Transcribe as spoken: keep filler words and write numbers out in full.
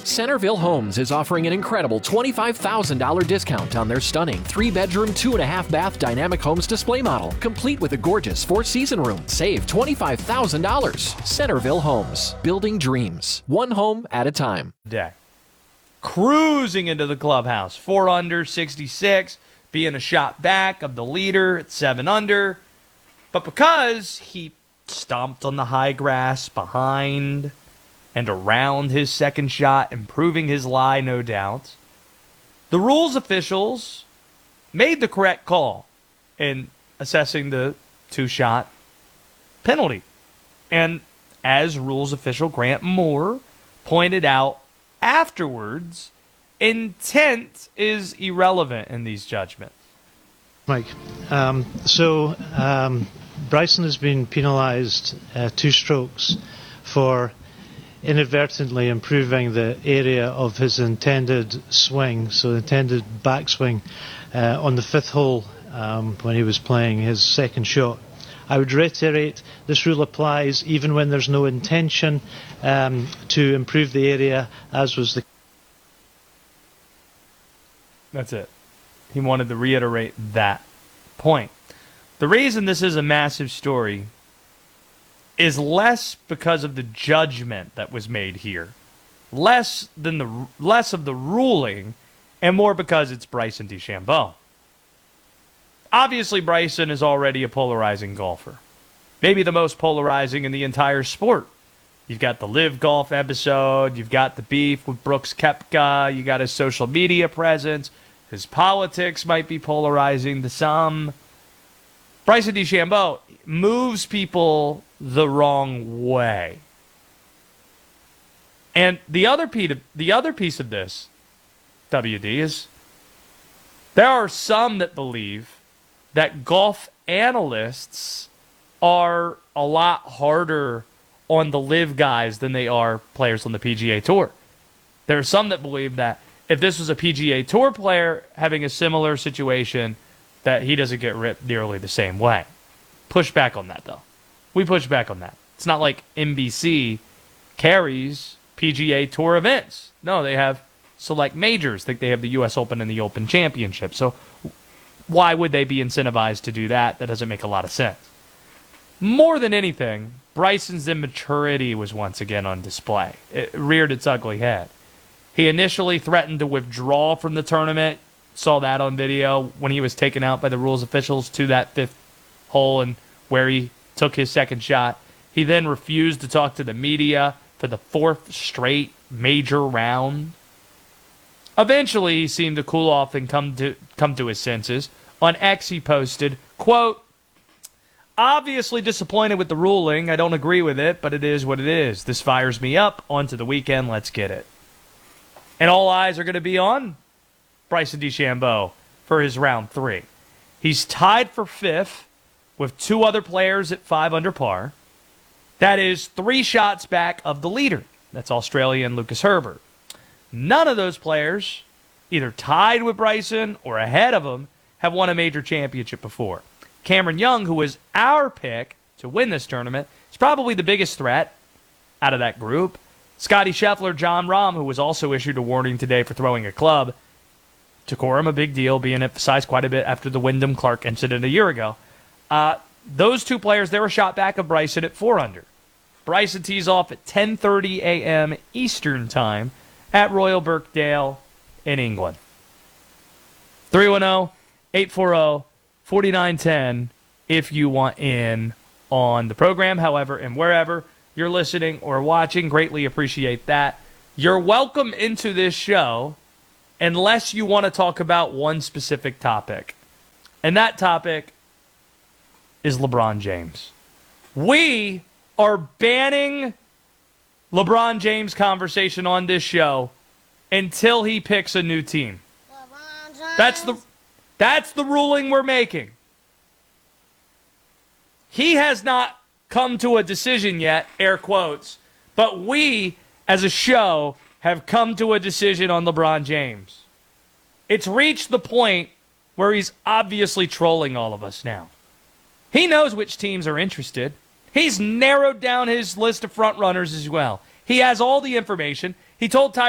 Centerville Homes is offering an incredible twenty-five thousand dollars discount on their stunning three-bedroom, two-and-a-half-bath Dynamic Homes display model, complete with a gorgeous four-season room. Save twenty-five thousand dollars. Centerville Homes, building dreams, one home at a time. Day. Cruising into the clubhouse, four under, sixty-six, being a shot back of the leader at seven under. But because he stomped on the high grass behind and around his second shot, improving his lie, no doubt, the rules officials made the correct call in assessing the two-shot penalty. And as rules official Grant Moore pointed out afterwards, intent is irrelevant in these judgments. Mike, um, so um, Bryson has been penalised uh, two strokes for inadvertently improving the area of his intended swing, so the intended backswing uh, on the fifth hole um, when he was playing his second shot. I would reiterate, this rule applies even when there's no intention um, to improve the area, as was the... That's it. He wanted to reiterate that point. The reason this is a massive story is less because of the judgment that was made here, less than the less of the ruling, and more because it's Bryson DeChambeau. Obviously, Bryson is already a polarizing golfer, maybe the most polarizing in the entire sport. You've got the Live Golf episode, you've got the beef with Brooks Koepka, you got his social media presence, his politics might be polarizing to some. Bryson DeChambeau moves people the wrong way. And the other piece of, the other piece of this, W D, is there are some that believe that golf analysts are a lot harder on the live guys than they are players on the P G A Tour. There are some that believe that if this was a P G A Tour player having a similar situation, that he doesn't get ripped nearly the same way. Push back on that, though. We push back on that. It's not like N B C carries P G A Tour events. No, they have select majors. Like they have the U S Open and the Open Championship. So why would they be incentivized to do that? That doesn't make a lot of sense. More than anything, Bryson's immaturity was once again on display. It reared its ugly head. He initially threatened to withdraw from the tournament. Saw that on video when he was taken out by the rules officials to that fifth hole and where he took his second shot. He then refused to talk to the media for the fourth straight major round. Eventually, he seemed to cool off and come to come to his senses. On X, he posted, quote, "Obviously disappointed with the ruling. I don't agree with it, but it is what it is. This fires me up. On to the weekend. Let's get it." And all eyes are going to be on Bryson DeChambeau for his round three. He's tied for fifth with two other players at five under par. That is three shots back of the leader. That's Australian Lucas Herbert. None of those players, either tied with Bryson or ahead of him, have won a major championship before. Cameron Young, who was our pick to win this tournament, is probably the biggest threat out of that group. Scotty Scheffler, John Rahm, who was also issued a warning today for throwing a club. Decorum, a big deal, being emphasized quite a bit after the Wyndham Clark incident a year ago. Uh, those two players, they were shot back of Bryson at four under. Bryson tees off at ten thirty a.m. Eastern Time at Royal Birkdale in England. three one zero, eight four zero, four nine one zero if you want in on the program, however, and wherever you're listening or watching. Greatly appreciate that. You're welcome into this show unless you want to talk about one specific topic. And that topic is LeBron James. We are banning LeBron James conversation on this show until he picks a new team. That's the that's the ruling we're making. He has not come to a decision yet, air quotes, but we as a show have come to a decision on LeBron James. It's reached the point where he's obviously trolling all of us now. He knows which teams are interested. He's narrowed down his list of front runners as well. He has all the information. He told Ty